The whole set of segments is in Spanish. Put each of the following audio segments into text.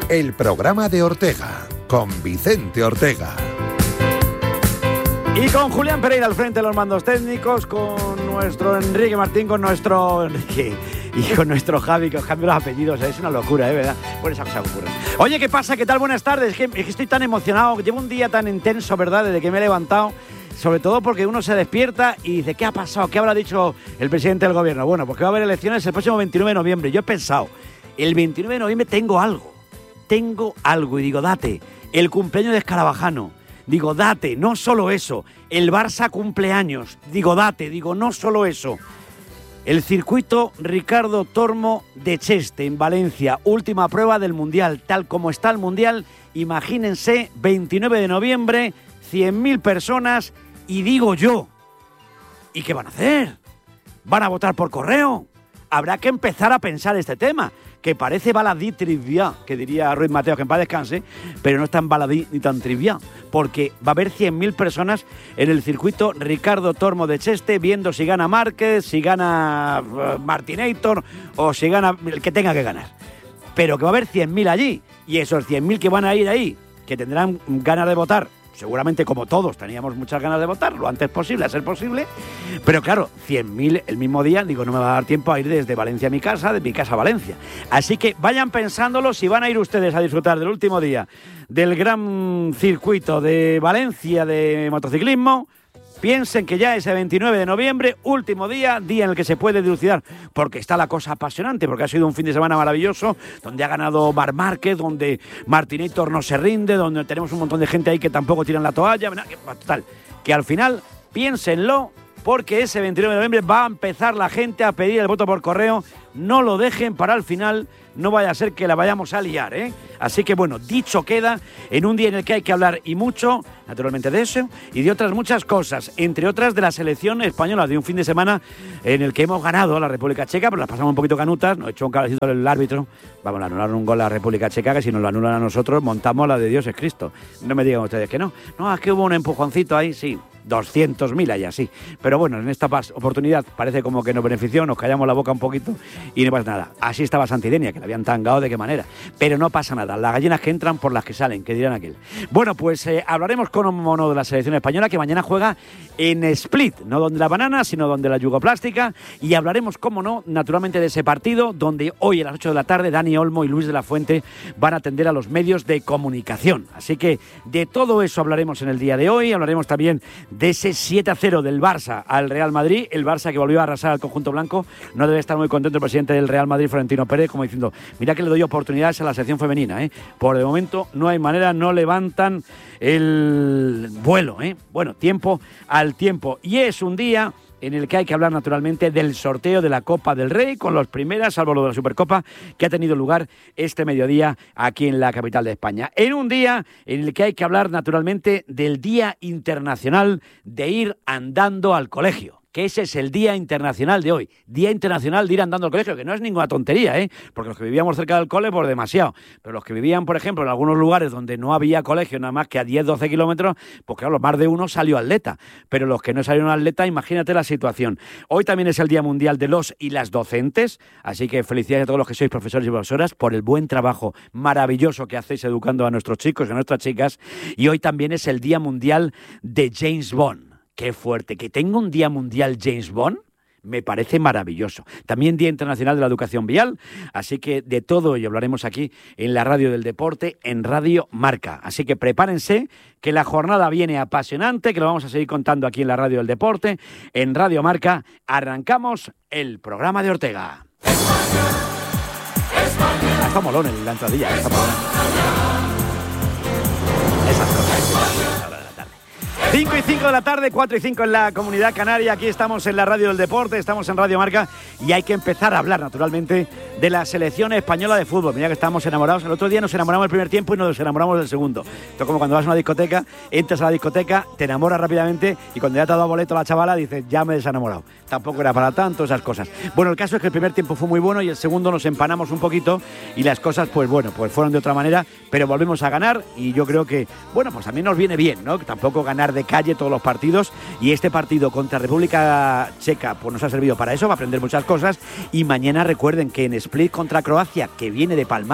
el programa de Ortega, con Vicente Ortega. Y con Julián Pereira al frente de los mandos técnicos, con nuestro Enrique Martín, con nuestro Enrique y con nuestro Javi, que os cambio los apellidos, es una locura, ¿verdad? Por esa cosa ocurre. Oye, ¿qué pasa? ¿Qué tal? Buenas tardes. Es que estoy tan emocionado, llevo un día tan intenso, ¿verdad? Desde que me he levantado, sobre todo porque uno se despierta y dice, ¿qué ha pasado? ¿Qué habrá dicho el presidente del gobierno? Bueno, pues que va a haber elecciones el próximo 29 de noviembre. Yo he pensado, el 29 de noviembre tengo algo, y digo, date, el cumpleaños de Escarabajano. Digo, date, no solo eso, el Barça cumpleaños. Digo, date, no solo eso. El circuito Ricardo Tormo de Cheste, en Valencia, última prueba del Mundial. Tal como está el Mundial, imagínense, 29 de noviembre, 100.000 personas, y digo yo, ¿y qué van a hacer? ¿Van a votar por correo? Habrá que empezar a pensar este tema, que parece baladí trivia, que diría Ruiz Mateo, que en paz descanse, pero no es tan baladí ni tan trivia, porque va a haber 100.000 personas en el circuito Ricardo Tormo de Cheste, viendo si gana Márquez, si gana Martinator o si gana el que tenga que ganar. Pero que va a haber 100.000 allí, y esos 100.000 que van a ir ahí, que tendrán ganas de votar, seguramente como todos teníamos muchas ganas de votar, lo antes posible, a ser posible, pero claro, 100.000 el mismo día, digo, no me va a dar tiempo a ir desde Valencia a mi casa, de mi casa a Valencia. Así que vayan pensándolo si van a ir ustedes a disfrutar del último día del gran circuito de Valencia de motociclismo. Piensen que ya ese 29 de noviembre, último día en el que se puede dilucidar, porque está la cosa apasionante, porque ha sido un fin de semana maravilloso, donde ha ganado Marc Márquez, donde Martinator no se rinde, donde tenemos un montón de gente ahí que tampoco tiran la toalla. Total, que al final, piénsenlo, porque ese 29 de noviembre va a empezar la gente a pedir el voto por correo. No lo dejen para el final, no vaya a ser que la vayamos a liar, ¿eh? Así que bueno, dicho queda, en un día en el que hay que hablar y mucho, naturalmente de eso, y de otras muchas cosas, entre otras de la selección española, de un fin de semana en el que hemos ganado a la República Checa, pero las pasamos un poquito canutas, nos echó un cabecito el árbitro, vamos a anular un gol a la República Checa, que si nos lo anulan a nosotros, montamos la de Dios es Cristo. No me digan ustedes que no. No, es que hubo un empujoncito ahí, sí. 200.000 allá, sí. Pero bueno, en esta oportunidad parece como que nos benefició, nos callamos la boca un poquito y no pasa nada. Así estaba Santidenia, que la habían tangado de qué manera. Pero no pasa nada. Las gallinas que entran por las que salen, que dirán aquel. Bueno, pues hablaremos con un mono de la selección española que mañana juega en Split, no donde la banana, sino donde la yugoplástica. Y hablaremos, cómo no, naturalmente de ese partido, donde hoy a las 8 de la tarde Dani Olmo y Luis de la Fuente van a atender a los medios de comunicación. Así que de todo eso hablaremos en el día de hoy. Hablaremos también de ese 7-0 del Barça al Real Madrid, el Barça que volvió a arrasar al conjunto blanco. No debe estar muy contento el presidente del Real Madrid, Florentino Pérez, como diciendo, mira que le doy oportunidades a la selección femenina, ¿eh? Por de momento no hay manera, no levantan el vuelo, ¿eh? Bueno, tiempo al tiempo. Y es un día en el que hay que hablar naturalmente del sorteo de la Copa del Rey, con los primeras, salvo lo de la Supercopa, que ha tenido lugar este mediodía aquí en la capital de España. En un día en el que hay que hablar naturalmente del Día Internacional de ir andando al colegio, que ese es el Día Internacional de hoy, Día Internacional de ir andando al colegio, que no es ninguna tontería, ¿eh? Porque los que vivíamos cerca del cole, por demasiado, pero los que vivían, por ejemplo, en algunos lugares donde no había colegio, nada más que a 10-12 kilómetros, pues claro, más de uno salió atleta, pero los que no salieron atleta, imagínate la situación. Hoy también es el Día Mundial de los y las docentes, así que felicidades a todos los que sois profesores y profesoras por el buen trabajo maravilloso que hacéis educando a nuestros chicos y a nuestras chicas, y hoy también es el Día Mundial de James Bond. ¡Qué fuerte! Que tenga un Día Mundial James Bond me parece maravilloso. También Día Internacional de la Educación Vial, así que de todo ello hablaremos aquí en la Radio del Deporte, en Radio Marca. Así que prepárense, que la jornada viene apasionante, que lo vamos a seguir contando aquí en la Radio del Deporte, en Radio Marca. Arrancamos el programa de Ortega. España. Está molón en la entradilla, está molón. Esas cosas. 5 y 5 de la tarde, 4 y 5 en la Comunidad Canaria. Aquí estamos en la Radio del Deporte, estamos en Radio Marca y hay que empezar a hablar, naturalmente, de la selección española de fútbol. Mira que estamos enamorados. El otro día nos enamoramos del primer tiempo y nos enamoramos del segundo. Esto es como cuando vas a una discoteca, entras a la discoteca, te enamoras rápidamente y cuando ya te ha dado boleto la chavala dices, ya me he desenamorado. Tampoco era para tanto, esas cosas. Bueno, el caso es que el primer tiempo fue muy bueno y el segundo nos empanamos un poquito y las cosas, pues bueno, pues fueron de otra manera, pero volvimos a ganar y yo creo que, bueno, pues a mí nos viene bien, ¿no? Tampoco ganar de calle todos los partidos y este partido contra República Checa pues nos ha servido para eso, va a aprender muchas cosas y mañana recuerden que en Split contra Croacia, que viene de palmar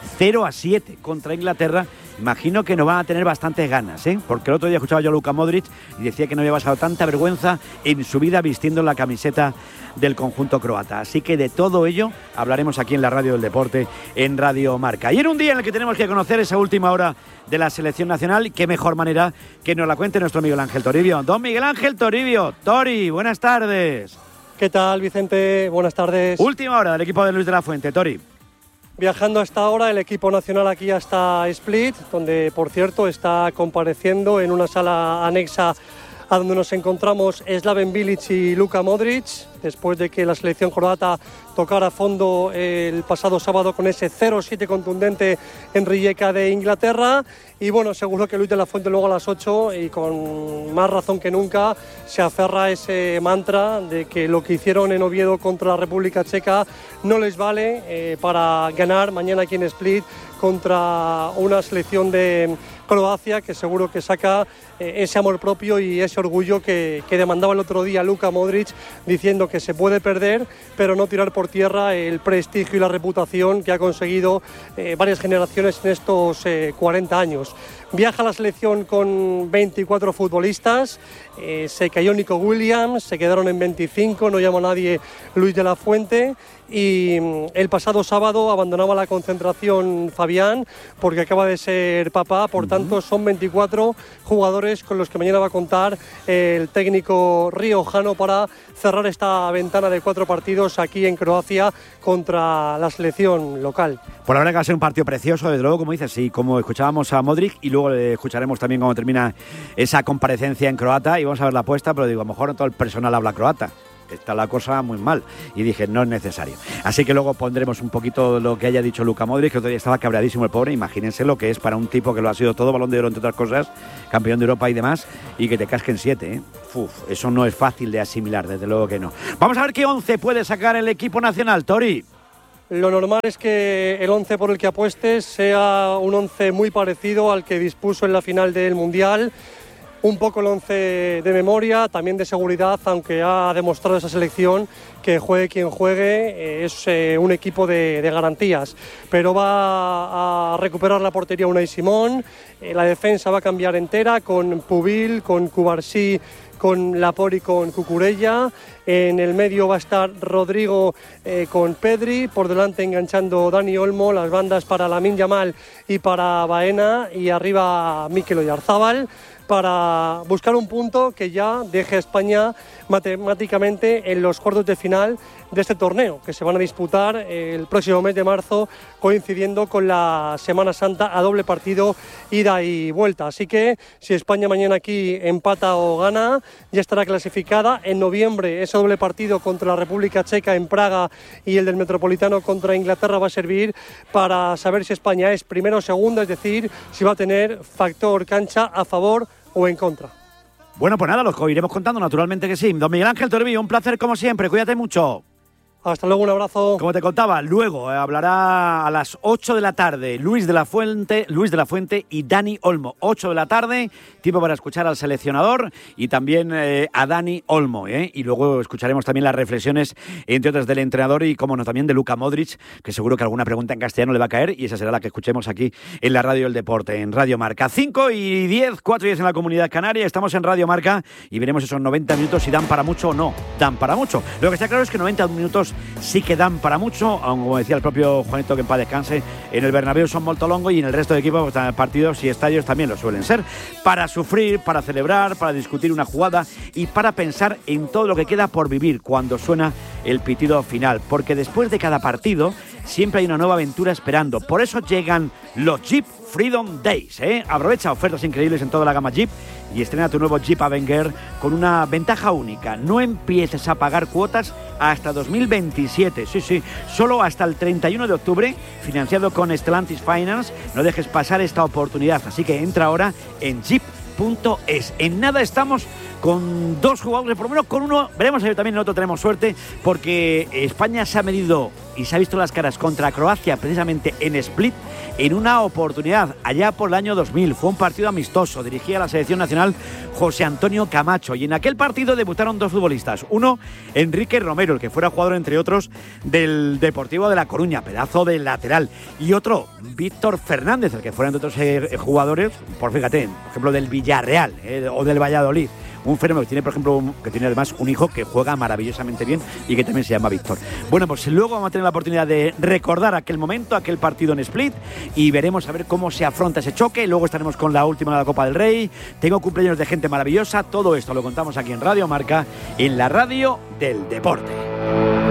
0-7 contra Inglaterra. Imagino que no van a tener bastantes ganas, porque el otro día escuchaba yo a Luka Modric y decía que no había pasado tanta vergüenza en su vida vistiendo la camiseta del conjunto croata. Así que de todo ello hablaremos aquí en la Radio del Deporte, en Radio Marca. Y en un día en el que tenemos que conocer esa última hora de la selección nacional, qué mejor manera que nos la cuente nuestro Miguel Ángel Toribio. Don Miguel Ángel Toribio, Tori, buenas tardes. ¿Qué tal, Vicente? Buenas tardes. Última hora del equipo de Luis de la Fuente, Tori. Viajando hasta ahora el equipo nacional aquí hasta Split, donde por cierto está compareciendo en una sala anexa a donde nos encontramos Slaven Bilic y Luka Modric, después de que la selección croata tocara fondo el pasado sábado con ese 0-7 contundente en Rijeka de Inglaterra. Y bueno, seguro que Luis de la Fuente luego a las 8 y con más razón que nunca se aferra a ese mantra de que lo que hicieron en Oviedo contra la República Checa no les vale para ganar mañana aquí en Split contra una selección de Croacia que seguro que saca ese amor propio y ese orgullo que demandaba el otro día Luka Modric, diciendo que se puede perder pero no tirar por tierra el prestigio y la reputación que ha conseguido varias generaciones en estos 40 años. Viaja la selección con 24 futbolistas, se cayó Nico Williams, se quedaron en 25, no llamó a nadie Luis de la Fuente y el pasado sábado abandonaba la concentración Fabián porque acaba de ser papá, por tanto son 24 jugadores con los que mañana va a contar el técnico riojano para cerrar esta ventana de 4 partidos aquí en Croacia contra la selección local. Por la verdad que va a ser un partido precioso, desde luego, como dices, y como escuchábamos a Modric y luego le escucharemos también cómo termina esa comparecencia en croata y vamos a ver la apuesta, pero digo, a lo mejor no todo el personal habla croata. Está la cosa muy mal y dije no es necesario, así que luego pondremos un poquito lo que haya dicho Luka Modric, que otro día estaba cabreadísimo el pobre. Imagínense lo que es para un tipo que lo ha sido todo, Balón de Oro entre otras cosas, campeón de Europa y demás, y que te casquen 7, eso no es fácil de asimilar, desde luego que no. Vamos a ver qué 11 puede sacar el equipo nacional, Tori. Lo normal es que el 11 por el que apuestes sea un 11 muy parecido al que dispuso en la final del Mundial. Un poco el 11 de memoria, también de seguridad, aunque ha demostrado esa selección que juegue quien juegue, es un equipo de garantías. Pero va a recuperar la portería Unai Simón, la defensa va a cambiar entera con Pubil, con Cubarsí, con Lapori, con Cucurella. En el medio va a estar Rodrigo con Pedri, por delante enganchando Dani Olmo, las bandas para Lamine Yamal y para Baena, y arriba Mikel Oyarzabal, para buscar un punto que ya deje a España matemáticamente en los cuartos de final de este torneo, que se van a disputar el próximo mes de marzo, coincidiendo con la Semana Santa a doble partido, ida y vuelta. Así que si España mañana aquí empata o gana, ya estará clasificada. En noviembre ese doble partido contra la República Checa en Praga y el del Metropolitano contra Inglaterra va a servir para saber si España es primera o segunda, es decir, si va a tener factor cancha a favor o en contra. Bueno, pues nada, lo iremos contando, naturalmente que sí. Don Miguel Ángel Toribio, un placer como siempre, cuídate mucho. Hasta luego, un abrazo. Como te contaba, luego hablará a las 8 de la tarde Luis de la Fuente y Dani Olmo. 8 de la tarde, tiempo para escuchar al seleccionador y también a Dani Olmo. Y luego escucharemos también las reflexiones, entre otras, del entrenador y, como no, también de Luka Modric, que seguro que alguna pregunta en castellano le va a caer y esa será la que escuchemos aquí en la Radio del Deporte, en Radio Marca. 5:10, 4:10 en la Comunidad Canaria. Estamos en Radio Marca y veremos esos 90 minutos si dan para mucho o no. Dan para mucho. Lo que está claro es que 90 minutos sí que dan para mucho, aunque, como decía el propio Juanito, que en paz descanse, en el Bernabéu son molto longo y en el resto de equipos, partidos y estadios también lo suelen ser, para sufrir, para celebrar, para discutir una jugada y para pensar en todo lo que queda por vivir cuando suena el pitido final, porque después de cada partido siempre hay una nueva aventura esperando. Por eso llegan los Jeep Freedom Days, Aprovecha ofertas increíbles en toda la gama Jeep y estrena tu nuevo Jeep Avenger con una ventaja única. No empieces a pagar cuotas hasta 2027. Sí, solo hasta el 31 de octubre, financiado con Stellantis Finance. No dejes pasar esta oportunidad, así que entra ahora en jeep.es. En nada estamos con 2 jugadores, por lo menos con uno, veremos si también en otro tenemos suerte, porque España se ha medido y se ha visto las caras contra Croacia precisamente en Split en una oportunidad allá por el año 2000. Fue un partido amistoso, dirigía la selección nacional José Antonio Camacho, y en aquel partido debutaron 2 futbolistas. Uno, Enrique Romero, el que fuera jugador entre otros del Deportivo de La Coruña, pedazo de lateral, y otro, Víctor Fernández, el que fuera entre otros jugadores, por ejemplo del Villarreal o del Valladolid. Un fenómeno que tiene, por ejemplo, que tiene además un hijo que juega maravillosamente bien y que también se llama Víctor. Bueno, pues luego vamos a tener la oportunidad de recordar aquel momento, aquel partido en Split, y veremos a ver cómo se afronta ese choque. Luego estaremos con la última de la Copa del Rey. Tengo cumpleaños de gente maravillosa. Todo esto lo contamos aquí en Radio Marca, en la radio del deporte.